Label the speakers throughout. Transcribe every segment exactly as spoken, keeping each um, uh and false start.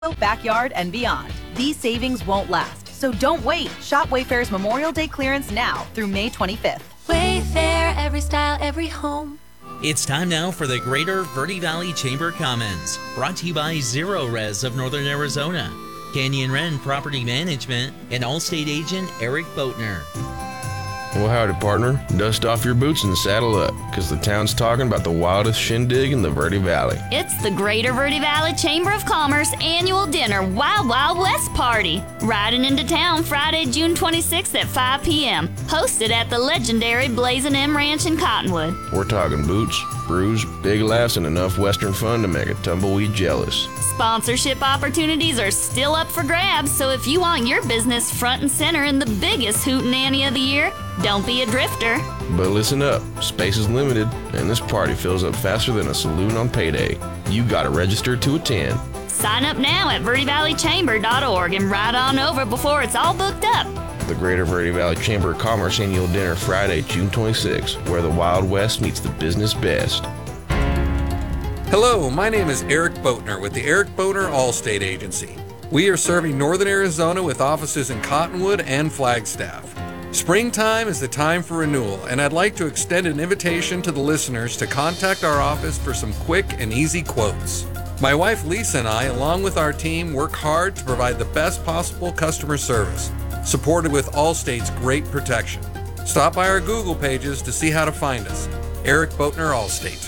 Speaker 1: backyard, and beyond. These savings won't last, so don't wait. Shop Wayfair's Memorial Day clearance now through May twenty-fifth.
Speaker 2: Wayfair, every style, every home.
Speaker 3: It's time now for the Greater Verde Valley Chamber Comments, brought to you by Zero Res of Northern Arizona, Canyon Wren Property Management, and Allstate agent Eric Boatner.
Speaker 4: Well, howdy, partner. Dust off your boots and saddle up, because the town's talking about the wildest shindig in the Verde Valley.
Speaker 5: It's the Greater Verde Valley Chamber of Commerce annual dinner Wild Wild West party. Riding into town Friday, June twenty-sixth at five p.m. Hosted at the legendary Blazin' M Ranch in Cottonwood.
Speaker 4: We're talking boots, brews, big laughs, and enough Western fun to make a tumbleweed jealous.
Speaker 5: Sponsorship opportunities are still up for grabs, so if you want your business front and center in the biggest hootenanny of the year, don't be a drifter.
Speaker 4: But listen up, space is limited, and this party fills up faster than a saloon on payday. You gotta register to attend.
Speaker 5: Sign up now at verde valley chamber dot org and ride on over before it's all booked up.
Speaker 4: The Greater Verde Valley Chamber of Commerce Annual Dinner Friday, June twenty-sixth, where the Wild West meets the business best.
Speaker 6: Hello, my name is Eric Boatner with the Eric Boatner Allstate Agency. We are serving Northern Arizona with offices in Cottonwood and Flagstaff. Springtime is the time for renewal, and I'd like to extend an invitation to the listeners to contact our office for some quick and easy quotes. My wife Lisa and I, along with our team, work hard to provide the best possible customer service, supported with Allstate's great protection. Stop by our Google pages to see how to find us. Eric Boatner, Allstate.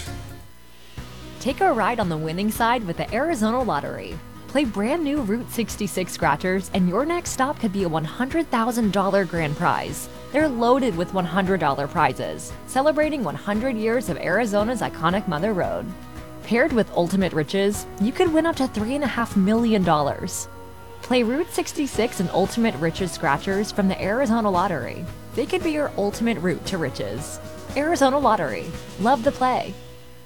Speaker 7: Take a ride on the winning side with the Arizona Lottery. Play brand new Route sixty-six scratchers, and your next stop could be a one hundred thousand dollars grand prize. They're loaded with one hundred dollars prizes, celebrating one hundred years of Arizona's iconic Mother Road. Paired with Ultimate Riches, you could win up to three point five million dollars. Play Route sixty-six and Ultimate Riches scratchers from the Arizona Lottery. They could be your ultimate route to riches. Arizona Lottery. Love the play.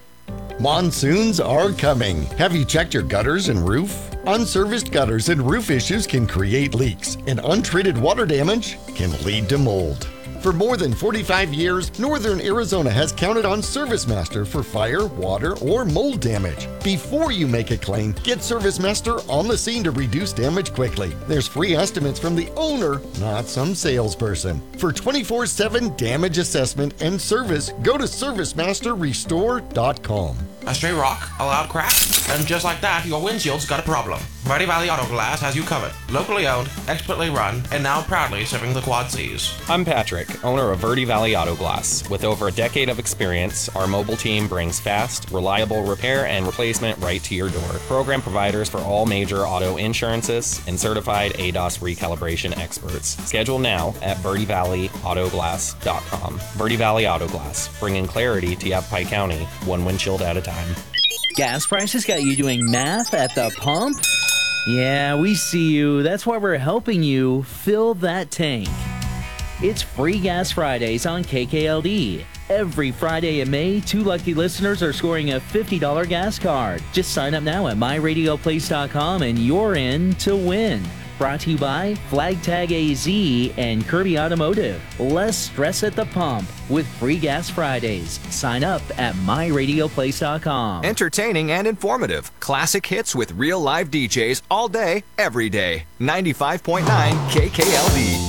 Speaker 8: Monsoons are coming. Have you checked your gutters and roof? Unserviced gutters and roof issues can create leaks, and untreated water damage can lead to mold. For more than forty-five years, Northern Arizona has counted on ServiceMaster for fire, water, or mold damage. Before you make a claim, get ServiceMaster on the scene to reduce damage quickly. There's free estimates from the owner, not some salesperson. For twenty-four seven damage assessment and service, go to service master restore dot com.
Speaker 9: A stray rock, a loud crack, and just like that, your windshield's got a problem. Verde Valley Auto Glass has you covered. Locally owned, expertly run, and now proudly serving the Quad Cities.
Speaker 10: I'm Patrick, owner of Verde Valley Auto Glass. With over a decade of experience, our mobile team brings fast, reliable repair and replacement right to your door. Program providers for all major auto insurances and certified A D O S recalibration experts. Schedule now at verde valley auto glass dot com. Verde Valley Auto Glass, bringing clarity to Yavapai County, one windshield at a time.
Speaker 3: Gas prices got you doing math at the pump? Yeah, we see you. That's why we're helping you fill that tank. It's Free Gas Fridays on K K L D. Every Friday in May, two lucky listeners are scoring a fifty dollars gas card. Just sign up now at my radio place dot com and you're in to win. Brought to you by Flag Tag A Z and Kirby Automotive. Less stress at the pump with Free Gas Fridays. Sign up at my radio place dot com.
Speaker 11: Entertaining and informative. Classic hits with real live D Js all day, every day. ninety-five point nine K K L D.